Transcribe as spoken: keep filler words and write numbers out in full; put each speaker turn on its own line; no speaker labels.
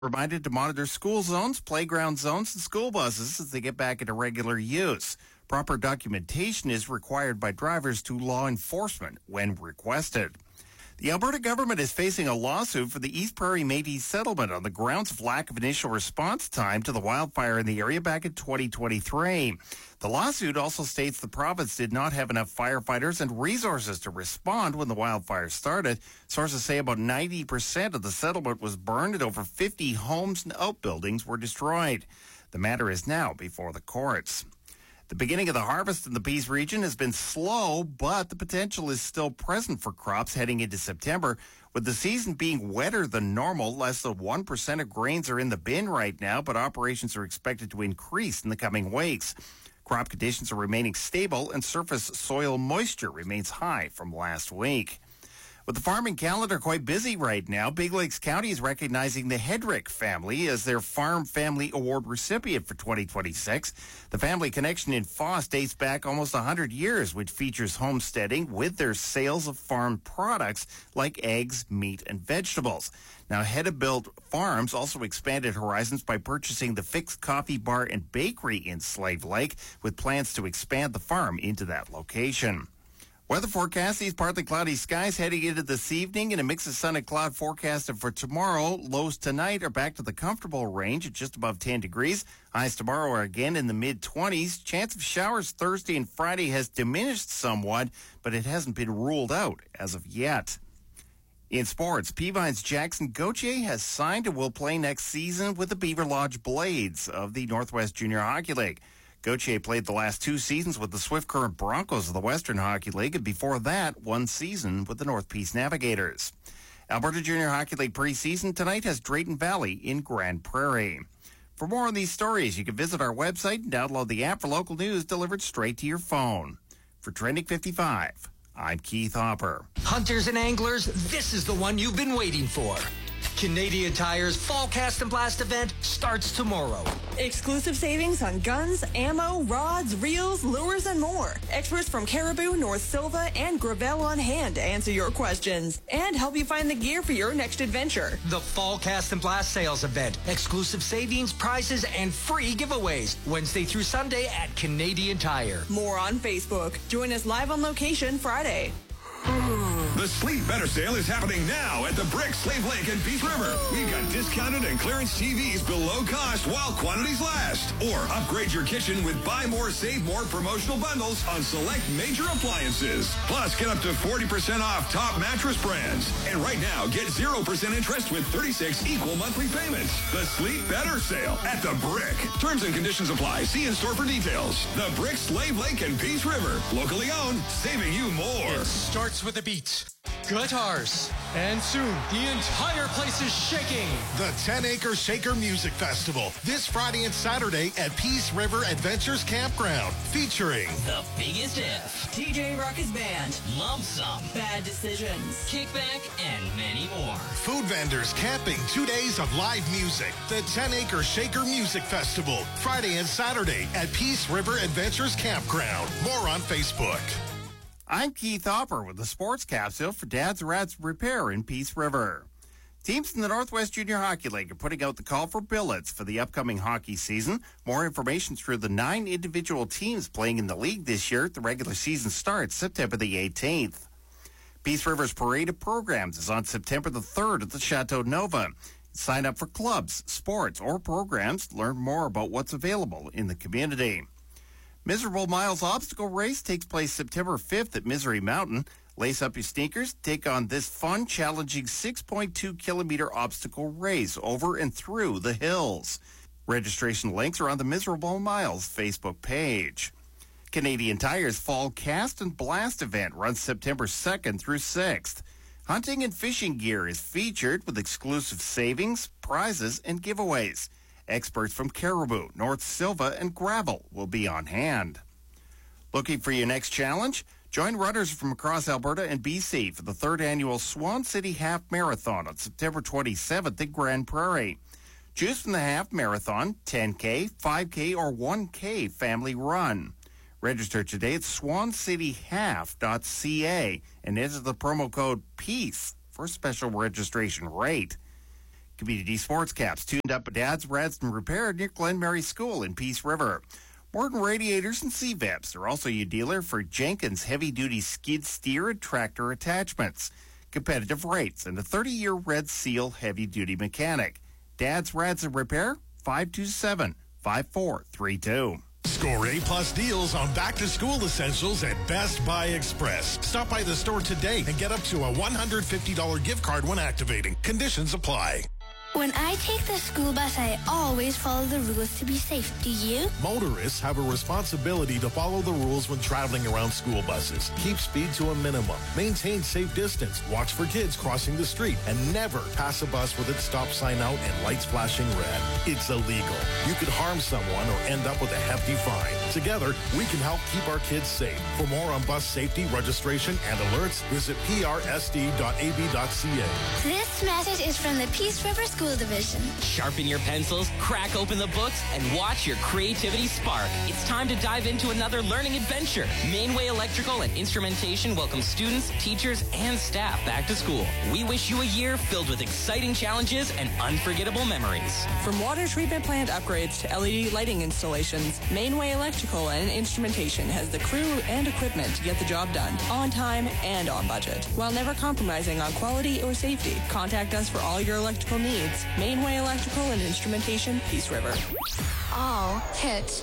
Reminded to monitor school zones, playground zones, and school buses as they get back into regular use. Proper documentation is required by drivers to law enforcement when requested. The Alberta government is facing a lawsuit for the East Prairie Métis settlement on the grounds of lack of initial response time to the wildfire in the area back in twenty twenty-three. The lawsuit also states the province did not have enough firefighters and resources to respond when the wildfire started. Sources say about ninety percent of the settlement was burned and over fifty homes and outbuildings were destroyed. The matter is now before the courts. The beginning of the harvest in the Peace region has been slow, but the potential is still present for crops heading into September. With the season being wetter than normal, less than one percent of grains are in the bin right now, but operations are expected to increase in the coming weeks. Crop conditions are remaining stable and surface soil moisture remains high from last week. With the farming calendar quite busy right now, Big Lakes County is recognizing the Hedrick family as their Farm Family Award recipient for twenty twenty-six. The family connection in Foss dates back almost one hundred years, which features homesteading with their sales of farm products like eggs, meat, and vegetables. Now, Hedda-built Farms also expanded horizons by purchasing the Fixed Coffee Bar and Bakery in Slave Lake, with plans to expand the farm into that location. Weather forecast, these partly cloudy skies heading into this evening and a mix of sun and cloud forecasted for tomorrow. Lows tonight are back to the comfortable range at just above ten degrees. Highs tomorrow are again in the mid-twenties. Chance of showers Thursday and Friday has diminished somewhat, but it hasn't been ruled out as of yet. In sports, Peavine's Jackson Gauthier has signed and will play next season with the Beaver Lodge Blades of the Northwest Junior Hockey League. Gauthier played the last two seasons with the Swift Current Broncos of the Western Hockey League, and before that, one season with the North Peace Navigators. Alberta Junior Hockey League preseason tonight has Drayton Valley in Grand Prairie. For more on these stories, you can visit our website and download the app for local news delivered straight to your phone. For Trending fifty-five, I'm Keith Hopper.
Hunters and anglers, this is the one you've been waiting for. Canadian Tire's Fall Cast and Blast event starts tomorrow.
Exclusive savings on guns, ammo, rods, reels, lures, and more. Experts from Caribou, North Silva, and Gravel on hand to answer your questions and help you find the gear for your next adventure.
The Fall Cast and Blast sales event. Exclusive savings, prizes, and free giveaways. Wednesday through Sunday at Canadian Tire.
More on Facebook. Join us live on location Friday.
The Sleep Better sale is happening now at the Brick, Slave Lake, and Peace River. We've got discounted and clearance T Vs below cost while quantities last. Or upgrade your kitchen with buy more, save more promotional bundles on select major appliances. Plus, get up to forty percent off top mattress brands. And right now, get zero percent interest with thirty-six equal monthly payments. The Sleep Better sale at the Brick. Terms and conditions apply. See in store for details. The Brick, Slave Lake, and Peace River. Locally owned, saving you more.
It starts with a beat. Guitars. And soon, the entire place is shaking.
The ten acre Shaker Music Festival, this Friday and Saturday at Peace River Adventures Campground, featuring
The Biggest If,
T J Ruckus Band,
Lump Sum,
Bad Decisions,
Kickback, and many more.
food vendors, camping, two days of live music. The ten acre Shaker Music Festival, Friday and Saturday at Peace River Adventures Campground. More on Facebook.
I'm Keith Hopper with the Sports Capsule for Dad's Rats Repair in Peace River. Teams in the Northwest Junior Hockey League are putting out the call for billets for the upcoming hockey season. More information through the nine individual teams playing in the league this year. The regular season starts September the eighteenth. Peace River's Parade of Programs is on September the third at the Chateau Nova. Sign up for clubs, sports, or programs to learn more about what's available in the community. Miserable Miles Obstacle Race takes place September fifth at Misery Mountain. Lace up your sneakers, take on this fun, challenging six point two kilometer obstacle race over and through the hills. Registration links are on the Miserable Miles Facebook page. Canadian Tire's Fall Cast and Blast event runs September second through sixth. Hunting and fishing gear is featured with exclusive savings, prizes, and giveaways. Experts from Caribou, North Silva, and Gravel will be on hand. Looking for your next challenge? Join runners from across Alberta and B C for the third annual Swan City Half Marathon on September twenty-seventh in Grand Prairie. Choose from the half marathon, ten K, five K, or one K family run. Register today at swan city half dot c a and enter the promo code PEACE for a special registration rate. Community sports caps tuned up at Dad's Reds and repaired near Glen Mary School in Peace River. Morton Radiators and C V A Ps are also your dealer for Jenkins heavy-duty skid steer and tractor attachments. Competitive rates and a thirty-year Red Seal heavy-duty mechanic. Dad's Reds and Repair, five two seven, five four three two.
Score A-plus deals on back-to-school essentials at Best Buy Express. Stop by the store today and get up to a one hundred fifty dollars gift card when activating. Conditions apply.
When I take the school bus, I always follow the rules to be safe. Do you?
Motorists have a responsibility to follow the rules when traveling around school buses. Keep speed to a minimum. Maintain safe distance. Watch for kids crossing the street. And never pass a bus with its stop sign out and lights flashing red. It's illegal. You could harm someone or end up with a hefty fine. Together, we can help keep our kids safe. For more on bus safety, registration, and alerts, visit p r s d dot a b dot c a.
This message is from the Peace River School Division.
Sharpen your pencils, crack open the books, and watch your creativity spark. It's time to dive into another learning adventure. Mainway Electrical and Instrumentation welcomes students, teachers, and staff back to school. We wish you a year filled with exciting challenges and unforgettable memories.
From water treatment plant upgrades to L E D lighting installations, Mainway Electrical and Instrumentation has the crew and equipment to get the job done on time and on budget, while never compromising on quality or safety. Contact us for all your electrical needs. Mainway Electrical and Instrumentation, Peace River.
All hits.